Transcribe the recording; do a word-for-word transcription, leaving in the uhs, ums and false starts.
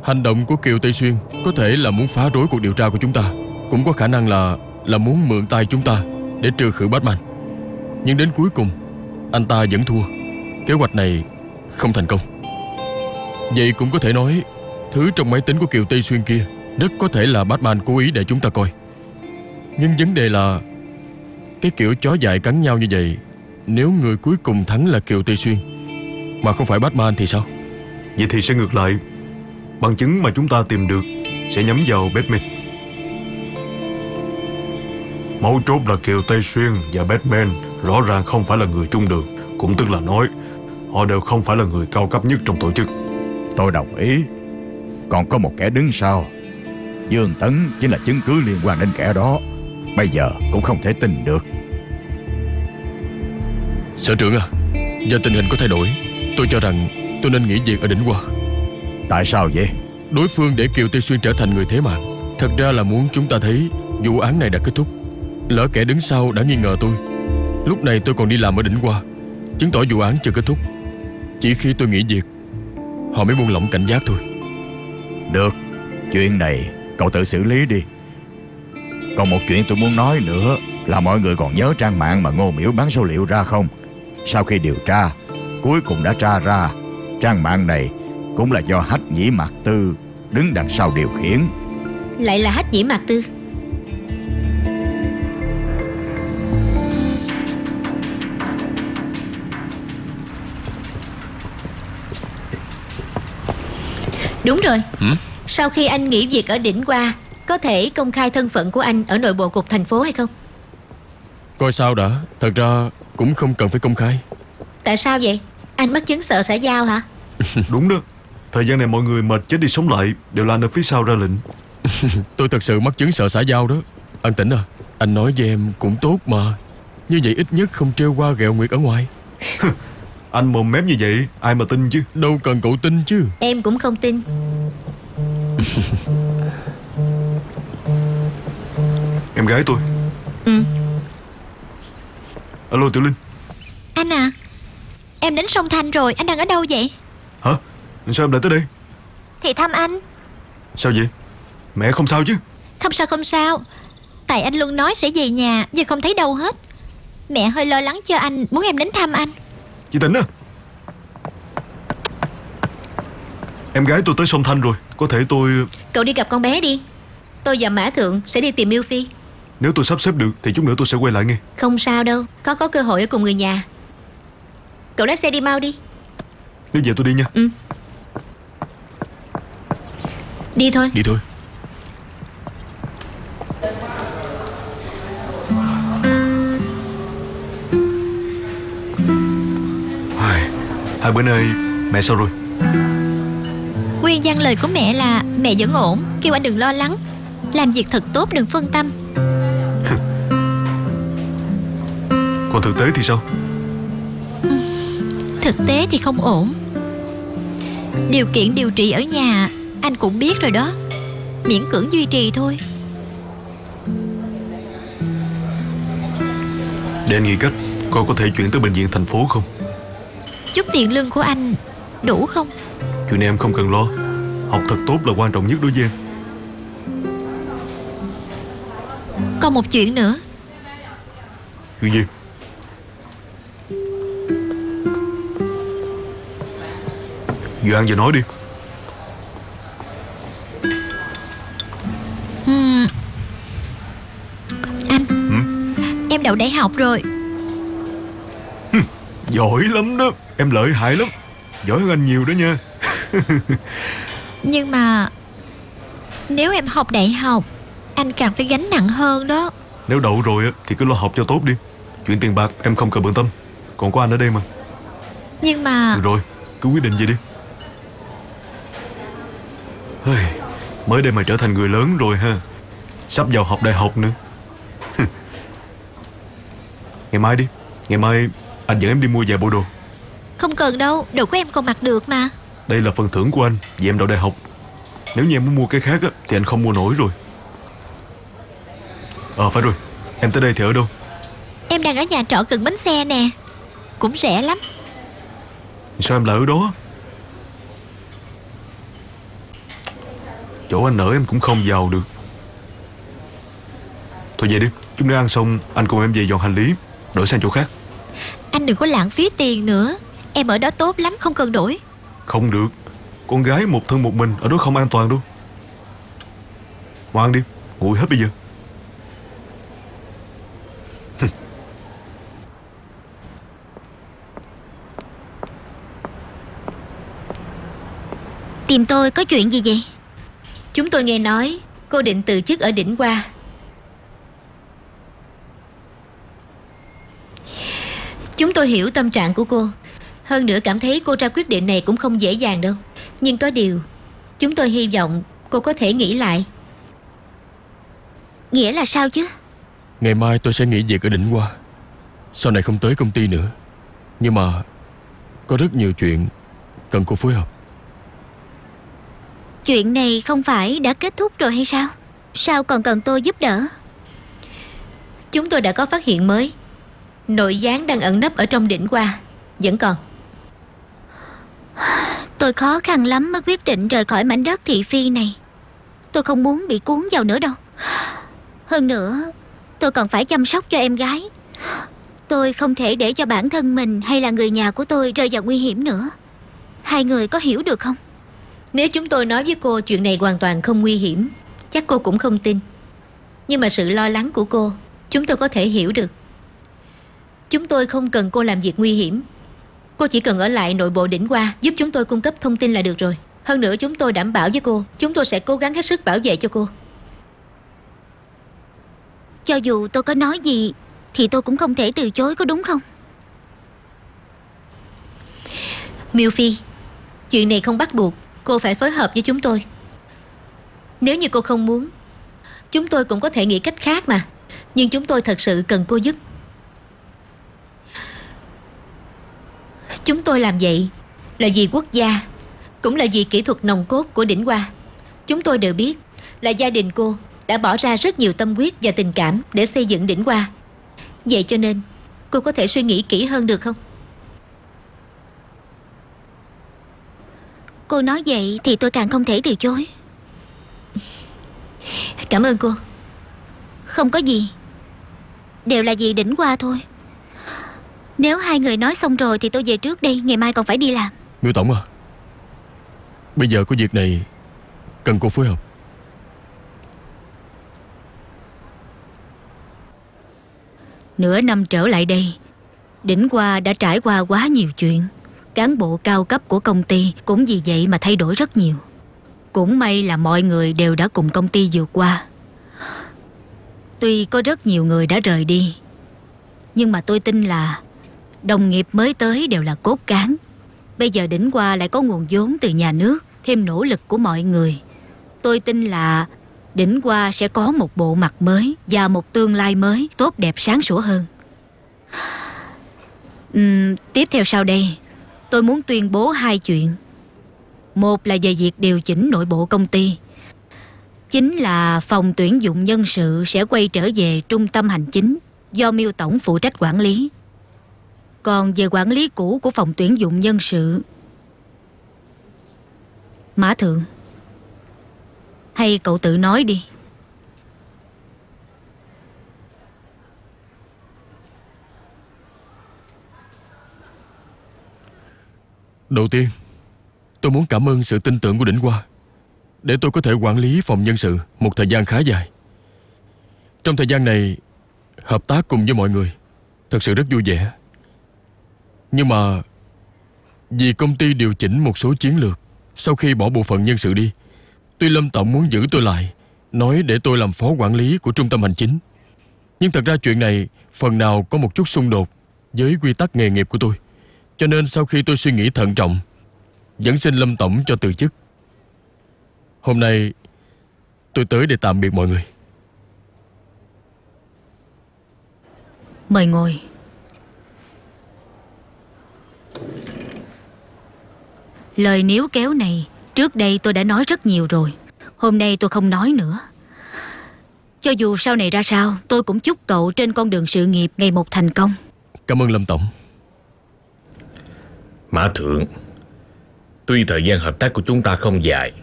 Hành động của Kiều Tây Xuyên có thể là muốn phá rối cuộc điều tra của chúng ta, cũng có khả năng là là muốn mượn tay chúng ta để trừ khử Batman. Nhưng đến cuối cùng anh ta vẫn thua. Kế hoạch này không thành công. Vậy cũng có thể nói thứ trong máy tính của Kiều Tây Xuyên kia rất có thể là Batman cố ý để chúng ta coi. Nhưng vấn đề là cái kiểu chó dại cắn nhau như vậy, nếu người cuối cùng thắng là Kiều Tây Xuyên mà không phải Batman thì sao? Vậy thì sẽ ngược lại. Bằng chứng mà chúng ta tìm được sẽ nhắm vào Batman. Mấu chốt là Kiều Tây Xuyên và Batman rõ ràng không phải là người trung đường. Cũng tức là nói họ đều không phải là người cao cấp nhất trong tổ chức. Tôi đồng ý. Còn có một kẻ đứng sau. Dương Tấn chính là chứng cứ liên quan đến kẻ đó. Bây giờ cũng không thể tin được. Sở trưởng à, do tình hình có thay đổi, tôi cho rằng tôi nên nghỉ việc ở đỉnh Hoa. Tại sao vậy? Đối phương để Kiều Tây Xuyên trở thành người thế mạng, thật ra là muốn chúng ta thấy vụ án này đã kết thúc. Lỡ kẻ đứng sau đã nghi ngờ tôi, lúc này tôi còn đi làm ở đỉnh Hoa, chứng tỏ vụ án chưa kết thúc. Chỉ khi tôi nghỉ việc, họ mới buông lỏng cảnh giác thôi. Được, chuyện này cậu tự xử lý đi. Còn một chuyện tôi muốn nói nữa là mọi người còn nhớ trang mạng mà Ngô Miểu bán số liệu ra không? Sau khi điều tra, cuối cùng đã tra ra trang mạng này cũng là do Hách Nhĩ Mạc Tư đứng đằng sau điều khiển. Lại là Hách Nhĩ Mạc Tư? Đúng rồi. ừ? Sau khi anh nghỉ việc ở đỉnh Hoa, có thể công khai thân phận của anh ở nội bộ cục thành phố hay không? Coi sao đã. Thật ra cũng không cần phải công khai. Tại sao vậy? Anh mắc chứng sợ xã giao hả? Đúng đó. Thời gian này mọi người mệt chết đi sống lại đều là anh ở phía sau ra lệnh. Tôi thật sự mắc chứng sợ xã giao đó. An Tĩnh à, anh nói với em cũng tốt mà. Như vậy ít nhất không trêu qua ghẹo nguyệt ở ngoài. Anh mồm mép như vậy ai mà tin chứ. Đâu cần cậu tin chứ. Em cũng không tin. Em gái tôi. Ừ. Alo Tiểu Linh. Anh à, em đến sông Thanh rồi, anh đang ở đâu vậy? Hả? Sao em lại tới đây? Thì thăm anh. Sao vậy? Mẹ không sao chứ? Không sao không sao. Tại anh luôn nói sẽ về nhà, giờ không thấy đâu hết. Mẹ hơi lo lắng cho anh, muốn em đến thăm anh. Chị Tĩnh à, em gái tôi tới sông Thanh rồi. Có thể tôi... Cậu đi gặp con bé đi. Tôi và Mã Thượng sẽ đi tìm Miêu Phi. Nếu tôi sắp xếp được thì chút nữa tôi sẽ quay lại nghe. Không sao đâu, có có cơ hội ở cùng người nhà. Cậu lái xe đi mau đi. Nếu vậy tôi đi nha. Ừ. Đi thôi. Đi thôi. Hai bữa nay mẹ sao rồi? Nguyên văn lời của mẹ là mẹ vẫn ổn, kêu anh đừng lo lắng, làm việc thật tốt, đừng phân tâm. Còn thực tế thì sao? Thực tế thì không ổn. Điều kiện điều trị ở nhà anh cũng biết rồi đó, miễn cưỡng duy trì thôi. Để anh nghĩ cách coi có thể chuyển tới bệnh viện thành phố không. Chút tiền lương của anh đủ không? Chuyện này em không cần lo. Học thật tốt là quan trọng nhất đối với em. Còn một chuyện nữa. Chuyện gì? Vừa ăn vừa nói đi. uhm. Anh ừ? Em đậu đại học rồi. Giỏi lắm đó. Em lợi hại lắm. Giỏi hơn anh nhiều đó nha. Nhưng mà nếu em học đại học, anh càng phải gánh nặng hơn đó. Nếu đậu rồi thì cứ lo học cho tốt đi. Chuyện tiền bạc em không cần bận tâm. Còn có anh ở đây mà. Nhưng mà... Được rồi, cứ quyết định vậy đi. Mới đây mà trở thành người lớn rồi ha. Sắp vào học đại học nữa. Ngày mai đi. Ngày mai anh dẫn em đi mua vài bộ đồ. Không cần đâu, đồ của em còn mặc được mà. Đây là phần thưởng của anh vì em đậu đại học. Nếu như em muốn mua cái khác á, thì anh không mua nổi rồi. Ờ phải rồi. Em tới đây thì ở đâu? Em đang ở nhà trọ gần bến xe nè. Cũng rẻ lắm. Sao em lại ở đó? Chỗ anh ở em cũng không vào được. Thôi về đi, chúng ta ăn xong anh cùng em về dọn hành lý, đổi sang chỗ khác. Anh đừng có lãng phí tiền nữa. Em ở đó tốt lắm, không cần đổi. Không được, con gái một thân một mình ở đó không an toàn đâu. Ngoan đi, nguội hết bây giờ. Tìm tôi có chuyện gì vậy? Chúng tôi nghe nói cô định từ chức ở Đỉnh Hoa. Chúng tôi hiểu tâm trạng của cô. Hơn nữa cảm thấy cô ra quyết định này cũng không dễ dàng đâu. Nhưng có điều, chúng tôi hy vọng cô có thể nghĩ lại. Nghĩa là sao chứ? Ngày mai tôi sẽ nghỉ việc ở Đỉnh Hoa, sau này không tới công ty nữa. Nhưng mà có rất nhiều chuyện cần cô phối hợp. Chuyện này không phải đã kết thúc rồi hay sao? Sao còn cần tôi giúp đỡ? Chúng tôi đã có phát hiện mới. Nội gián đang ẩn nấp ở trong Đỉnh Hoa vẫn còn. Tôi khó khăn lắm mới quyết định rời khỏi mảnh đất thị phi này. Tôi không muốn bị cuốn vào nữa đâu. Hơn nữa, tôi còn phải chăm sóc cho em gái. Tôi không thể để cho bản thân mình hay là người nhà của tôi rơi vào nguy hiểm nữa. Hai người có hiểu được không? Nếu chúng tôi nói với cô chuyện này hoàn toàn không nguy hiểm, chắc cô cũng không tin. Nhưng mà sự lo lắng của cô, chúng tôi có thể hiểu được. Chúng tôi không cần cô làm việc nguy hiểm. Cô chỉ cần ở lại nội bộ Đỉnh Hoa, giúp chúng tôi cung cấp thông tin là được rồi. Hơn nữa chúng tôi đảm bảo với cô, chúng tôi sẽ cố gắng hết sức bảo vệ cho cô. Cho dù tôi có nói gì thì tôi cũng không thể từ chối, có đúng không? Miêu Phi, chuyện này không bắt buộc cô phải phối hợp với chúng tôi. Nếu như cô không muốn, chúng tôi cũng có thể nghĩ cách khác mà. Nhưng chúng tôi thật sự cần cô giúp. Chúng tôi làm vậy là vì quốc gia, cũng là vì kỹ thuật nòng cốt của Đỉnh Hoa. Chúng tôi đều biết là gia đình cô đã bỏ ra rất nhiều tâm huyết và tình cảm để xây dựng Đỉnh Hoa. Vậy cho nên cô có thể suy nghĩ kỹ hơn được không? Cô nói vậy thì tôi càng không thể từ chối. Cảm ơn cô. Không có gì, đều là vì Đỉnh Hoa thôi. Nếu hai người nói xong rồi thì tôi về trước đây, ngày mai còn phải đi làm. Miêu Tổng à, bây giờ có việc này cần cô phối hợp. Nửa năm trở lại đây, Đỉnh Hoa đã trải qua quá nhiều chuyện. Cán bộ cao cấp của công ty cũng vì vậy mà thay đổi rất nhiều. Cũng may là mọi người đều đã cùng công ty vượt qua. Tuy có rất nhiều người đã rời đi, nhưng mà tôi tin là đồng nghiệp mới tới đều là cốt cán. Bây giờ Đỉnh Hoa lại có nguồn vốn từ nhà nước, thêm nỗ lực của mọi người. Tôi tin là Đỉnh Hoa sẽ có một bộ mặt mới và một tương lai mới tốt đẹp sáng sủa hơn. uhm, Tiếp theo sau đây, tôi muốn tuyên bố hai chuyện. Một là về việc điều chỉnh nội bộ công ty. Chính là phòng tuyển dụng nhân sự sẽ quay trở về trung tâm hành chính, do Miêu Tổng phụ trách quản lý. Còn về quản lý cũ của phòng tuyển dụng nhân sự, Mã Thượng, hay cậu tự nói đi. Đầu tiên, tôi muốn cảm ơn sự tin tưởng của Đỉnh Hoa để tôi có thể quản lý phòng nhân sự một thời gian khá dài. Trong thời gian này, hợp tác cùng với mọi người thật sự rất vui vẻ. Nhưng mà vì công ty điều chỉnh một số chiến lược sau khi bỏ bộ phận nhân sự đi, tuy Lâm Tổng muốn giữ tôi lại, nói để tôi làm phó quản lý của trung tâm hành chính, nhưng thật ra chuyện này phần nào có một chút xung đột với quy tắc nghề nghiệp của tôi. Cho nên sau khi tôi suy nghĩ thận trọng, vẫn xin Lâm Tổng cho từ chức. Hôm nay tôi tới để tạm biệt mọi người. Mời ngồi. Lời níu kéo này trước đây tôi đã nói rất nhiều rồi. Hôm nay tôi không nói nữa. Cho dù sau này ra sao, tôi cũng chúc cậu trên con đường sự nghiệp ngày một thành công. Cảm ơn Lâm Tổng. Mã Thượng, tuy thời gian hợp tác của chúng ta không dài,